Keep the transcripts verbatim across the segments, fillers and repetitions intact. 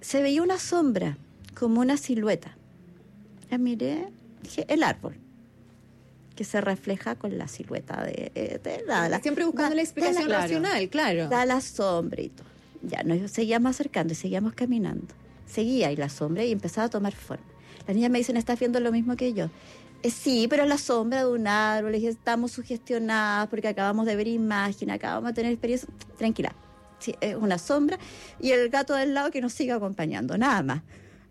se veía una sombra, como una silueta. La miré, dije, el árbol, que se refleja con la silueta de, de, de la, la, siempre buscando da, la explicación la, racional, claro. Da la sombra y todo. Ya nos seguíamos acercando y seguíamos caminando. Seguía y la sombra y empezaba a tomar forma. Las niñas me dicen, ¿estás viendo lo mismo que yo? Eh, sí, pero es la sombra de un árbol. Les dije, estamos sugestionadas porque acabamos de ver imagen, acabamos de tener experiencia. Tranquila, sí, es una sombra y el gato del lado que nos sigue acompañando, nada más.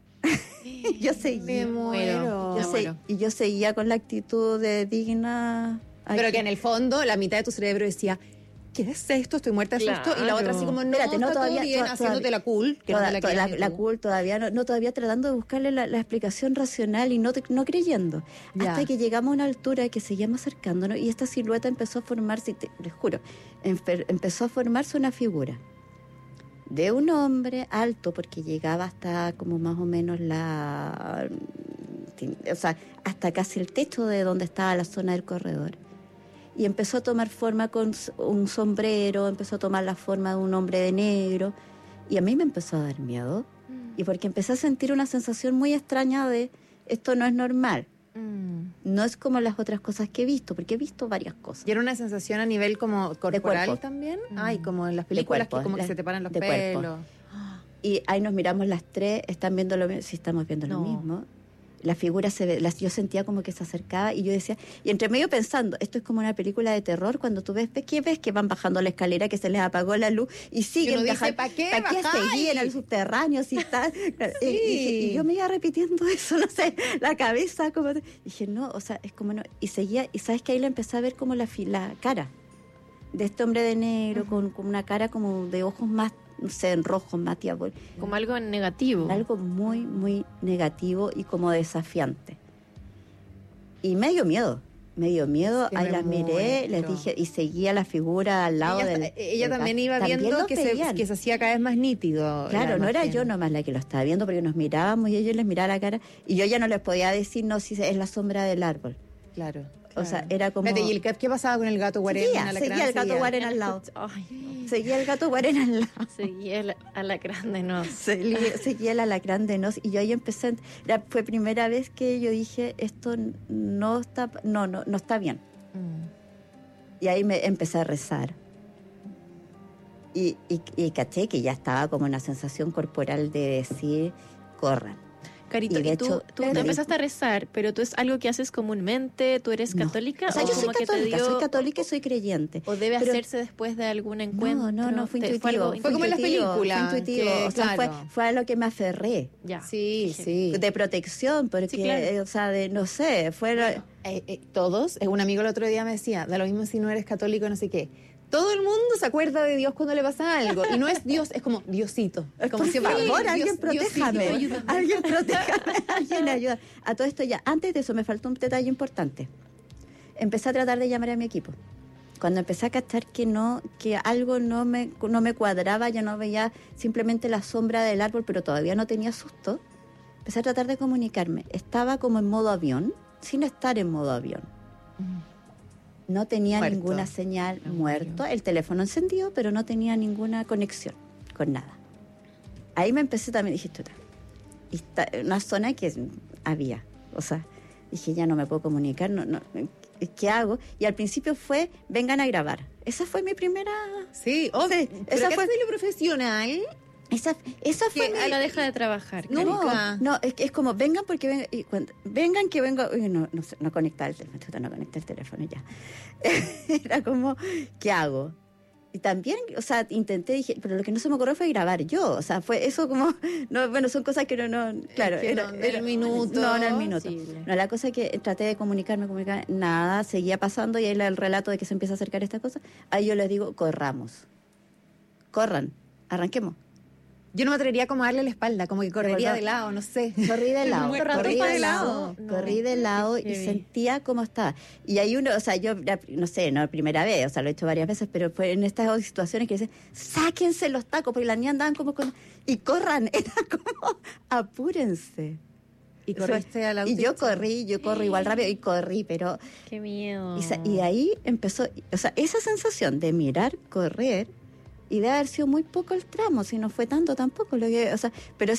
yo seguía, me muero. Yo me se, muero. Y yo seguía con la actitud de digna. Pero aquí. que en el fondo la mitad de tu cerebro decía, ¿qué es esto? Estoy muerta de Claro. susto. Y la otra así como, no, Espérate, no, está todavía, todo bien, to- haciéndote la cool. Que toda, no te la, toda, creas la, ni la tú. cool todavía, no, no todavía tratando de buscarle la, la explicación racional y no, te, no creyendo. Ya. Hasta que llegamos a una altura que seguíamos acercándonos y esta silueta empezó a formarse, te, les juro, empe, empezó a formarse una figura de un hombre alto, porque llegaba hasta como más o menos la... o sea, hasta casi el techo de donde estaba la zona del corredor. Y empezó a tomar forma con un sombrero, empezó a tomar la forma de un hombre de negro. Y a mí me empezó a dar miedo. Mm. Y porque empecé a sentir una sensación muy extraña de, esto no es normal. Mm. No es como las otras cosas que he visto, porque he visto varias cosas. ¿Y era una sensación a nivel como corporal también? Mm. Ay, como en las películas cuerpo, que como la, que se te paran los de pelos. Cuerpo. Y ahí nos miramos las tres, están viendo lo mismo, sí estamos viendo no. lo mismo. La figura se ve, la, yo sentía como que se acercaba y yo decía, y entre medio pensando, esto es como una película de terror cuando tú ves, ¿qué ves? Que van bajando la escalera, que se les apagó la luz y siguen bajando. ¿Para qué? ¿Para qué seguir en el subterráneo? Si está, sí. y, y, y yo me iba repitiendo eso, no sé, la cabeza como... Y dije, no, o sea, es como no... Y seguía, y sabes que ahí le empecé a ver como la, la cara de este hombre de negro, uh-huh. con, con una cara como de ojos más, no sé, en rojo, más diabólico. Como algo negativo. Algo muy, muy negativo y como desafiante. Y me dio miedo, me dio miedo, ahí las miré, muestro. Les dije, y seguía la figura al lado ella, del... Ella del, también iba también viendo que se, que se hacía cada vez más nítido. Claro, no era yo nomás la que lo estaba viendo, porque nos mirábamos y ellos les miraba la cara, y yo ya no les podía decir, no, si es la sombra del árbol. Claro. O sea, era como... Espérate, ¿y el, qué pasaba con el gato guarén? Seguía, seguía el gato guarén al lado. Ay, seguía el gato guarén al lado. Seguía el alacrán de nos. Seguía, seguía el alacrán de nos. Y yo ahí empecé... Era, fue primera vez que yo dije, esto no está, no, no, no está bien. Mm. Y ahí me empecé a rezar. Y, y, y caché que ya estaba como una sensación corporal de decir, corran. Carito, y, de y tú, hecho, tú te empezaste a rezar, pero tú es algo que haces comúnmente, ¿tú eres no. católica? O sea, o yo soy como católica, que te dio, soy católica y soy creyente. ¿O debe pero, hacerse después de algún encuentro? No, no, no, fue intuitivo. Fue, algo, fue, fue como en las películas. Fue intuitivo, que, o sea, claro. fue, fue a lo que me aferré. Ya. Sí, sí. De protección, porque, sí, claro. eh, o sea, de, no sé, fue... Bueno, eh, eh, todos, un amigo el otro día me decía, da lo mismo si no eres católico, no sé qué. Todo el mundo se acuerda de Dios cuando le pasa algo. Y no es Dios, es como Diosito. Es como por si favor, Dios, alguien protéjame. Diosito, alguien protéjame. Alguien ayuda. A todo esto ya, antes de eso me faltó un detalle importante. Empecé a tratar de llamar a mi equipo. Cuando empecé a cachar que no, que algo no me, no me cuadraba, ya no veía simplemente la sombra del árbol, pero todavía no tenía susto, empecé a tratar de comunicarme. Estaba como en modo avión, sin estar en modo avión. No tenía muerto. Ninguna señal, no, muerto, el teléfono encendido, pero no tenía ninguna conexión con nada. Ahí me empecé también, dije, chuta, una zona que había, o sea, dije, ya no me puedo comunicar, no, no, ¿qué hago? Y al principio fue, vengan a grabar. Esa fue mi primera... Sí, oh, sí esa fue lo profesional. Esa, esa fue que mi... la deja de trabajar. Nunca. No, no es, es como, vengan porque vengan, y cuando, vengan que venga, no, no, no conectar el teléfono, no conectar el teléfono ya. Era como, ¿qué hago? Y también, o sea, intenté, dije, pero lo que no se me ocurrió fue grabar yo, o sea, fue eso como, no, bueno, son cosas que no, no claro. Es que era, no, era el minuto. No, no, el minuto. Sí, no, la cosa es que traté de comunicarme, comunicar, nada, seguía pasando y ahí el relato de que se empieza a acercar esta cosa, ahí yo les digo, corramos, corran, arranquemos. Yo no me atrevería como a darle la espalda, como que correría de, de lado, no sé. Corrí de lado, corrí de, de lado, no, corrí de lado y sentía cómo estaba. Y hay uno, o sea, yo, no sé, no la primera vez, o sea, lo he hecho varias veces, pero fue en estas situaciones que dicen, sáquense los tacos, porque las niñas andaban como con... Y corran, era como, apúrense. Y corriste a la Y yo corrí, yo corro igual rápido y corrí, pero... ¡Qué miedo! Y, y ahí empezó, o sea, esa sensación de mirar, correr, y de haber sido muy poco el tramo, si no fue tanto tampoco, lo que, o sea, pero